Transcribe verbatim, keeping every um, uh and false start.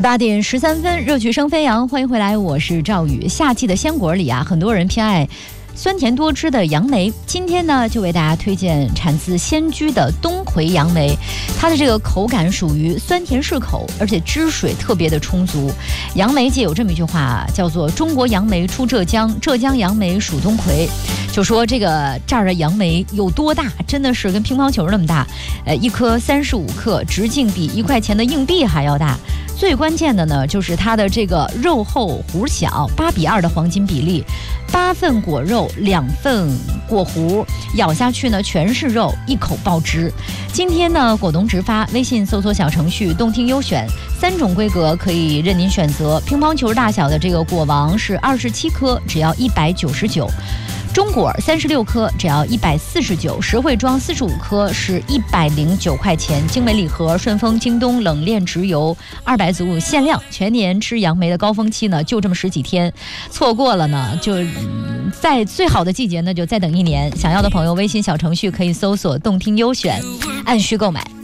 八点十三分，热曲声飞扬，欢迎回来，我是赵宇。夏季的鲜果里啊，很多人偏爱酸甜多汁的杨梅，今天呢就为大家推荐产自仙居的东魁杨梅。它的这个口感属于酸甜适口，而且汁水特别的充足。杨梅界有这么一句话，叫做中国杨梅出浙江，浙江杨梅属东魁。就说这个这儿的杨梅有多大，真的是跟乒乓球那么大，呃，一颗三十五克，直径比一块钱的硬币还要大。最关键的呢，就是它的这个肉厚核小，八比二的黄金比例，八份果肉，两份果核，咬下去呢全是肉，一口爆汁。今天呢，果农直发，微信搜索小程序动听优选，三种规格可以任您选择。乒乓球大小的这个果王是二十七颗，只要一百九十九。中果三十六颗，只要一百四十九；实惠装四十五颗是一百零九块钱。精美礼盒，顺丰、京东冷链直邮二百组限量。全年吃杨梅的高峰期呢，就这么十几天，错过了呢，就、嗯、在最好的季节呢，就再等一年。想要的朋友，微信小程序可以搜索“动听优选”，按需购买。